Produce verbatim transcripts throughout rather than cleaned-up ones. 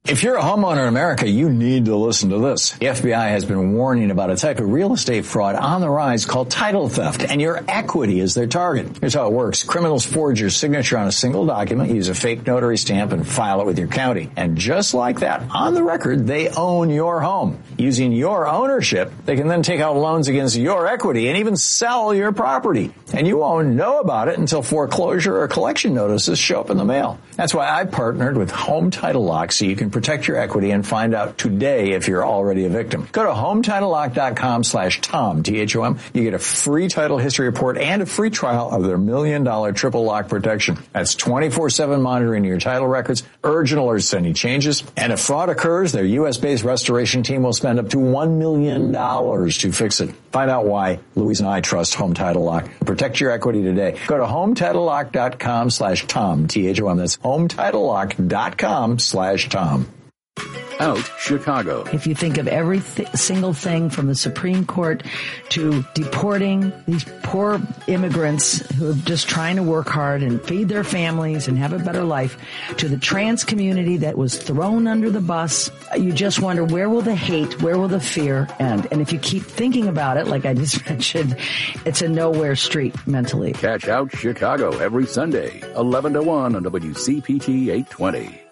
If you're a homeowner in America, you need to listen to this. The F B I has been warning about a type of real estate fraud on the rise called title theft, and your equity is their target. Here's how it works. Criminals forge your signature on a single document, use a fake notary stamp, and file it with your county. And just like that, on the record, they own your home. Using your ownership, they can then take out loans against your equity and even sell your property. And you won't know about it until foreclosure or collection notices show up in the mail. That's why I partnered with Home Title Lock so you can protect your equity and find out today if you're already a victim. Go to HometitleLock.com slash Tom, T H O M. You get a free title history report and a free trial of their million dollar triple lock protection. That's twenty-four seven monitoring your title records, urgent alerts to any changes. And if fraud occurs, their U S based restoration team will spend up to one million dollars to fix it. Find out why Louise and I trust Home Title Lock. Protect your equity today. Go to HometitleLock.com slash Tom, T H O M. That's HometitleLock.com slash Tom. Out Chicago. If you think of every th- single thing from the Supreme Court to deporting these poor immigrants who are just trying to work hard and feed their families and have a better life, to the trans community that was thrown under the bus, you just wonder, where will the hate, where will the fear end? And if you keep thinking about it, like I just mentioned, it's a nowhere street mentally. Catch Out Chicago every Sunday, eleven to one on W C P T eight twenty.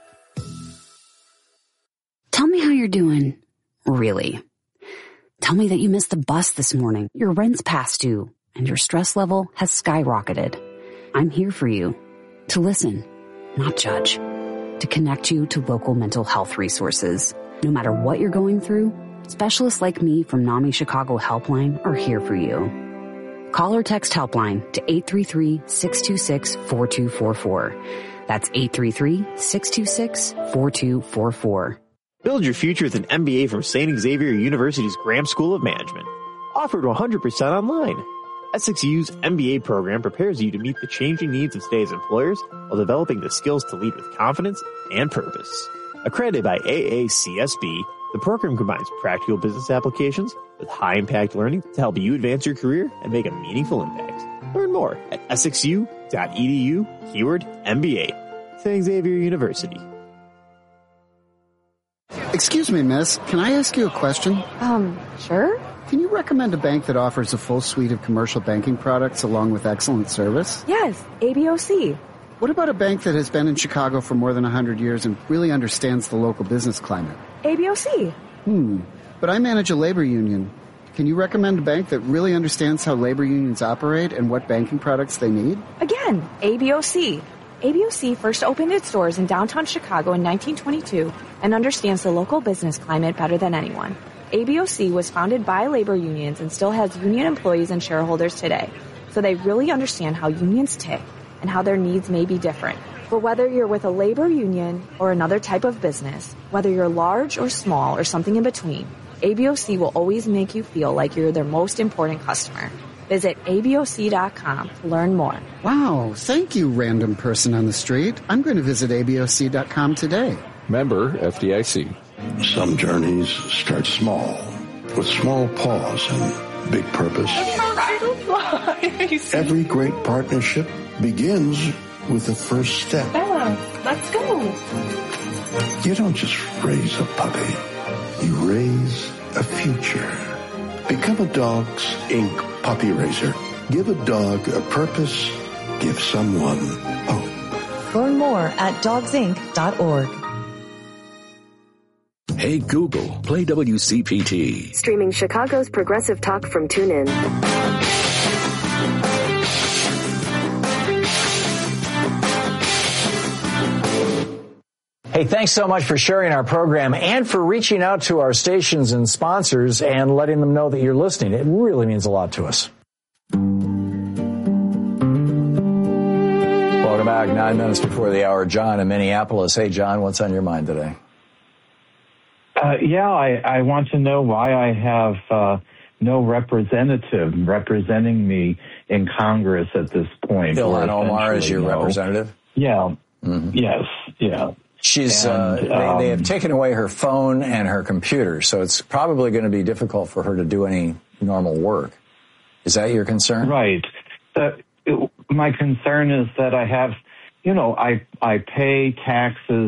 Tell me how you're doing. Really. Tell me that you missed the bus this morning, your rent's past due, and your stress level has skyrocketed. I'm here for you. To listen, not judge. To connect you to local mental health resources. No matter what you're going through, specialists like me from NAMI Chicago Helpline are here for you. Call or text Helpline to eight three three, six two six, four two four four. That's eight three three, six two six, four two four four. Build your future with an M B A from Saint Xavier University's Graham School of Management. Offered one hundred percent online. S X U's M B A program prepares you to meet the changing needs of today's employers while developing the skills to lead with confidence and purpose. Accredited by A A C S B, the program combines practical business applications with high-impact learning to help you advance your career and make a meaningful impact. Learn more at s x u dot e d u keyword M B A. Saint Xavier University. Excuse me, miss. Can I ask you a question? Um, sure. Can you recommend a bank that offers a full suite of commercial banking products along with excellent service? Yes, A B O C. What about a bank that has been in Chicago for more than one hundred years and really understands the local business climate? A B O C. Hmm. But I manage a labor union. Can you recommend a bank that really understands how labor unions operate and what banking products they need? Again, A B O C. A B O C first opened its doors in downtown Chicago in nineteen twenty-two and understands the local business climate better than anyone. A B O C was founded by labor unions and still has union employees and shareholders today, so they really understand how unions tick and how their needs may be different. But whether you're with a labor union or another type of business, whether you're large or small or something in between, A B O C will always make you feel like you're their most important customer. Visit A B O C dot com to learn more. Wow, thank you, random person on the street. I'm going to visit A B O C dot com today. Member F D I C. Some journeys start small, with small pause and big purpose. Every great partnership begins with the first step. Bella, let's go. You don't just raise a puppy. You raise a future. Become a Dogs Incorporated puppy raiser. Give a dog a purpose. Give someone hope. Learn more at dogs inc dot org. Hey Google, play W C P T. Streaming Chicago's progressive talk from TuneIn. Hey, thanks so much for sharing our program and for reaching out to our stations and sponsors and letting them know that you're listening. It really means a lot to us. Welcome back. Nine minutes before the hour. John in Minneapolis. Hey, John, what's on your mind today? Uh, yeah, I, I want to know why I have uh, no representative representing me in Congress at this point. Ilhan Omar is your no. representative? Yeah. Mm-hmm. Yes. Yeah. She's, and, uh, they, um, they have taken away her phone and her computer, so it's probably going to be difficult for her to do any normal work. Is that your concern? Right. Uh, it, my concern is that I have, you know, I, I pay taxes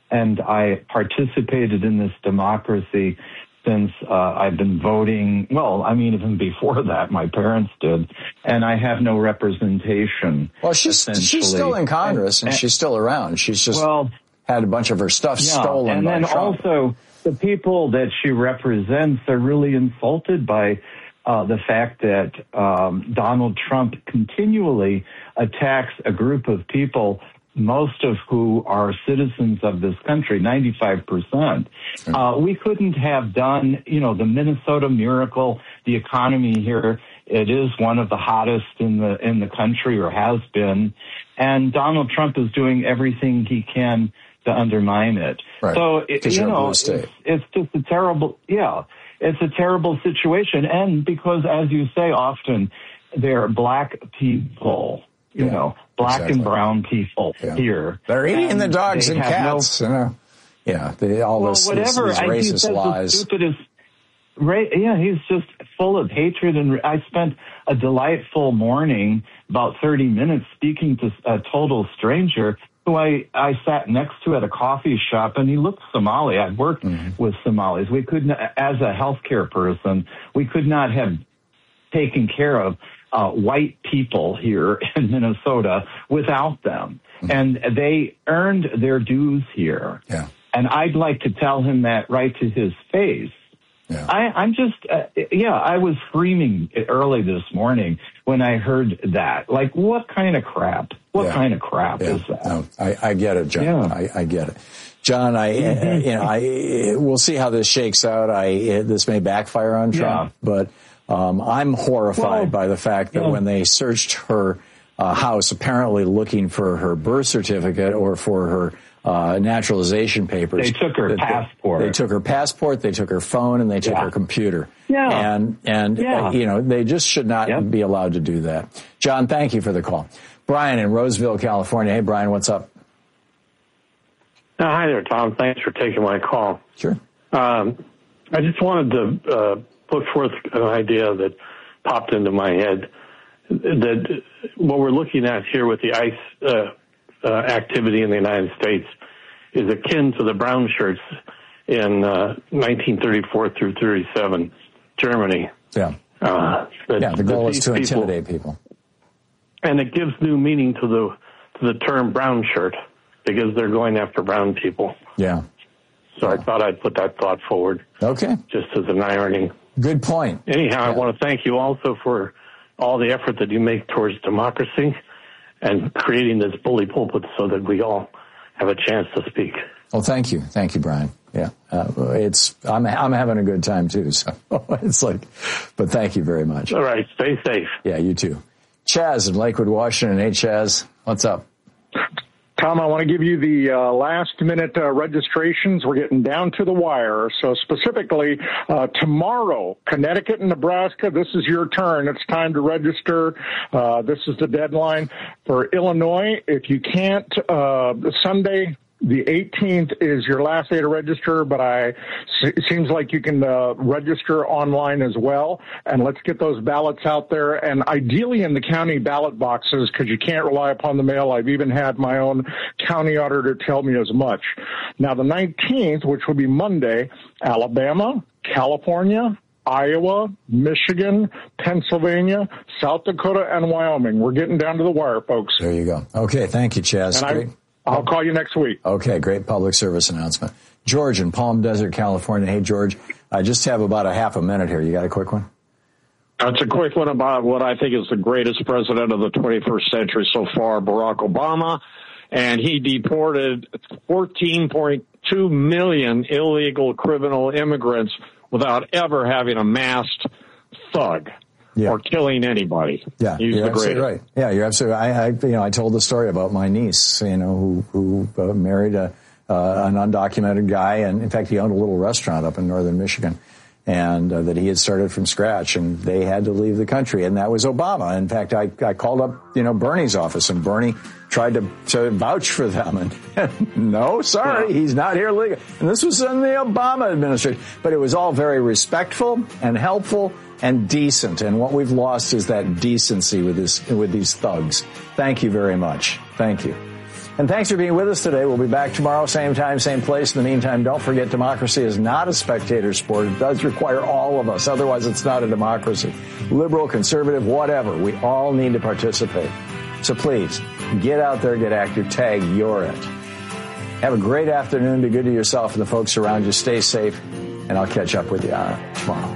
and I participated in this democracy since uh, I've been voting. Well, I mean, even before that, my parents did, and I have no representation. Well, she's she's still in Congress and, and, and she's still around. She's just well, had a bunch of her stuff yeah, stolen and by then Trump. Also, the people that she represents are really insulted by uh, the fact that um, Donald Trump continually attacks a group of people, most of who are citizens of this country, ninety-five percent. Uh, we couldn't have done, you know, the Minnesota miracle, the economy here. It is one of the hottest in the in the country, or has been. And Donald Trump is doing everything he can to undermine it. Right. So, it, you know, it's, it's just a terrible, yeah, it's a terrible situation. And because, as you say often, they're black people. You yeah, know, black exactly. and brown people yeah. here. They're eating and the dogs and cats. No, you know, yeah, they, all well, this, whatever. these, these racist I, lies. The stupidest, right, yeah, he's just full of hatred. And I spent a delightful morning, about thirty minutes, speaking to a total stranger who I, I sat next to at a coffee shop, and he looked Somali. I'd worked mm-hmm. with Somalis. We couldn't, as a healthcare person, we could not have taken care of Uh, white people here in Minnesota without them. Mm-hmm. And they earned their dues here. Yeah. And I'd like to tell him that right to his face. Yeah. I, I'm just, uh, yeah, I was screaming early this morning when I heard that. Like, what kind of crap? What yeah. kind of crap yeah. is that? No, I, I get it, John. Yeah. I, I get it. John, I, mm-hmm. uh, you know, I, we'll see how this shakes out. I, uh, this may backfire on Trump, yeah. but Um, I'm horrified well, by the fact that yeah. when they searched her uh, house, apparently looking for her birth certificate or for her uh, naturalization papers. They took her they, passport. They took her passport, they took her phone, and they took yeah. her computer. Yeah. And, and yeah. uh, you know, they just should not yep. be allowed to do that. John, thank you for the call. Brian in Roseville, California. Hey, Brian, what's up? Uh, hi there, Tom. Thanks for taking my call. Sure. Um, I just wanted to uh, put forth an idea that popped into my head, that what we're looking at here with the ICE uh, uh, activity in the United States is akin to the brown shirts in uh, nineteen thirty-four through thirty-seven, Germany. Yeah. Uh, that, yeah, the goal is to people, intimidate people. And it gives new meaning to the to the term brown shirt, because they're going after brown people. Yeah. So I thought I'd put that thought forward. Okay. Just as an irony. Good point. Anyhow, yeah. I want to thank you also for all the effort that you make towards democracy and creating this bully pulpit so that we all have a chance to speak. Well, thank you. Thank you, Brian. Yeah. Uh, it's, I'm, I'm having a good time too. So it's like, but thank you very much. All right. Stay safe. Yeah, you too. Chaz in Lakewood, Washington. Hey, Chaz. What's up? Tom, I want to give you the uh, last-minute uh, registrations. We're getting down to the wire. So specifically, uh, tomorrow, Connecticut and Nebraska, this is your turn. It's time to register. Uh, this is the deadline. For Illinois, if you can't, uh, Sunday, the eighteenth is your last day to register, but I, it seems like you can uh, register online as well. And let's get those ballots out there, and ideally in the county ballot boxes, because you can't rely upon the mail. I've even had my own county auditor tell me as much. Now, the nineteenth, which will be Monday, Alabama, California, Iowa, Michigan, Pennsylvania, South Dakota, and Wyoming. We're getting down to the wire, folks. There you go. Okay, thank you, Chaz. And Great. I, I'll call you next week. Okay, great public service announcement. George in Palm Desert, California. Hey, George, I just have about a half a minute here. You got a quick one? It's a quick one about what I think is the greatest president of the twenty-first century so far, Barack Obama. And he deported fourteen point two million illegal criminal immigrants without ever having a masked thug. Yeah. Or killing anybody. Yeah, He's you're the absolutely greatest. right. Yeah, you're absolutely. I, I, you know, I told the story about my niece, you know, who who uh, married a uh, an undocumented guy, and in fact, he owned a little restaurant up in northern Michigan, and uh, that he had started from scratch, and they had to leave the country, and that was Obama. In fact, I I called up, you know, Bernie's office, and Bernie tried to, to vouch for them, and no, sorry, he's not here legally. And this was in the Obama administration, but it was all very respectful and helpful and decent. And what we've lost is that decency with this, with these thugs. Thank you very much. Thank you. And thanks for being with us today. We'll be back tomorrow, same time, same place. In the meantime, don't forget democracy is not a spectator sport. It does require all of us. Otherwise, it's not a democracy. Liberal, conservative, whatever. We all need to participate. So please, get out there, get active, tag, you're it. Have a great afternoon. Be good to yourself and the folks around you. Stay safe, and I'll catch up with you uh, tomorrow.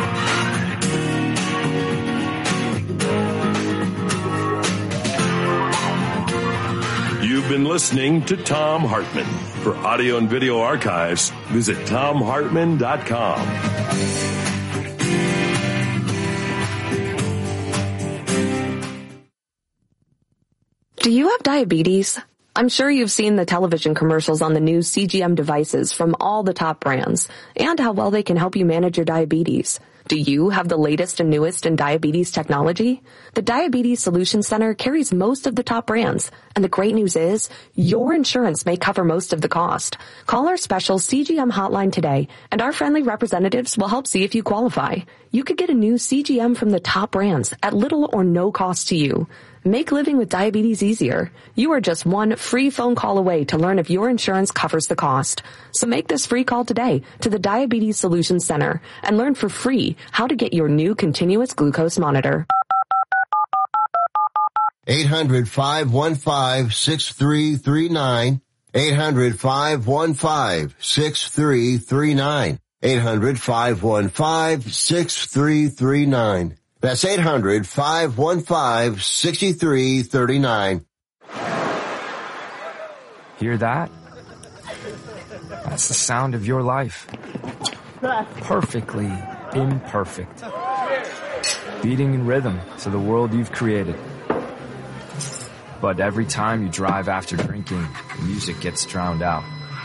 You've been listening to Thom Hartmann. For audio and video archives, visit thom hartmann dot com. Do you have diabetes? I'm sure you've seen the television commercials on the new C G M devices from all the top brands and how well they can help you manage your diabetes. Do you have the latest and newest in diabetes technology? The Diabetes Solutions Center carries most of the top brands, and the great news is your insurance may cover most of the cost. Call our special C G M hotline today, and our friendly representatives will help see if you qualify. You could get a new C G M from the top brands at little or no cost to you. Make living with diabetes easier. You are just one free phone call away to learn if your insurance covers the cost. So make this free call today to the Diabetes Solutions Center and learn for free how to get your new continuous glucose monitor. eight hundred, five one five, six three three nine. eight hundred, five one five, six three three nine. eight hundred, five one five, six three three nine. That's eight hundred, five one five, six three three nine. Hear that? That's the sound of your life. Perfectly imperfect. Beating in rhythm to the world you've created. But every time you drive after drinking, the music gets drowned out.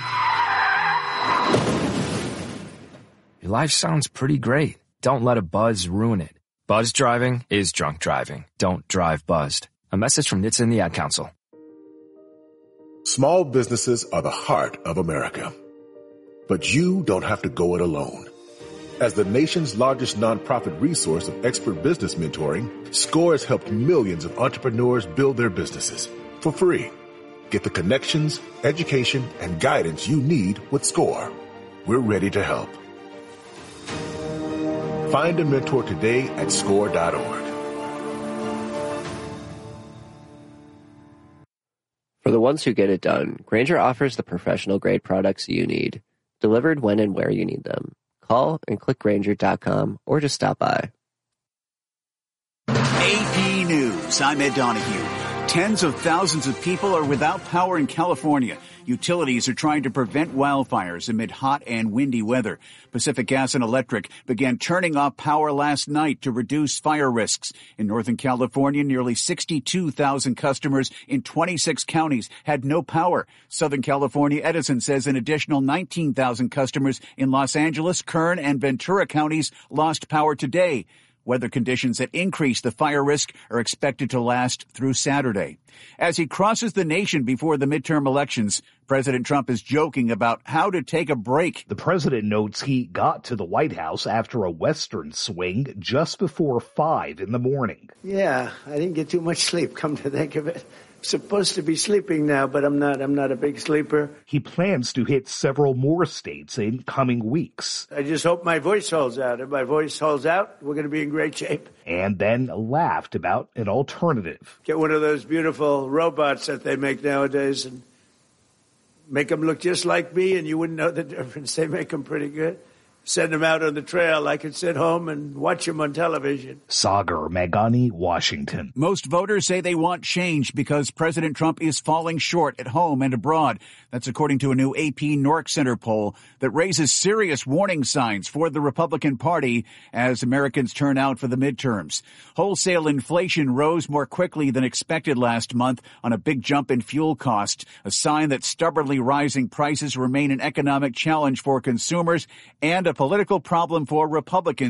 Your life sounds pretty great. Don't let a buzz ruin it. Buzz driving is drunk driving. Don't drive buzzed. A message from N H T S A and the Ad Council. Small businesses are the heart of America. But you don't have to go it alone. As the nation's largest nonprofit resource of expert business mentoring, SCORE has helped millions of entrepreneurs build their businesses for free. Get the connections, education, and guidance you need with SCORE. We're ready to help. Find a mentor today at score dot org. For the ones who get it done, Grainger offers the professional-grade products you need, delivered when and where you need them. Call and click Grainger dot com or just stop by. A P News, I'm Ed Donahue. Tens of thousands of people are without power in California. Utilities are trying to prevent wildfires amid hot and windy weather. Pacific Gas and Electric began turning off power last night to reduce fire risks. In Northern California, nearly sixty-two thousand customers in twenty-six counties had no power. Southern California Edison says an additional nineteen thousand customers in Los Angeles, Kern, and Ventura counties lost power today. Weather conditions that increase the fire risk are expected to last through Saturday. As he crosses the nation before the midterm elections, President Trump is joking about how to take a break. The president notes he got to the White House after a Western swing just before five in the morning. Yeah, I didn't get too much sleep, come to think of it. Supposed to be sleeping now, but I'm not. I'm not a big sleeper. He plans to hit several more states in coming weeks. I just hope my voice holds out. If my voice holds out, we're going to be in great shape. And then laughed about an alternative. Get one of those beautiful robots that they make nowadays and make them look just like me, and you wouldn't know the difference. They make them pretty good. Send them out on the trail. I could sit home and watch them on television. Sagar Meghani, Washington. Most voters say they want change because President Trump is falling short at home and abroad. That's according to a new A P Nork Center poll that raises serious warning signs for the Republican Party as Americans turn out for the midterms. Wholesale inflation rose more quickly than expected last month on a big jump in fuel costs, a sign that stubbornly rising prices remain an economic challenge for consumers and a political problem for Republicans.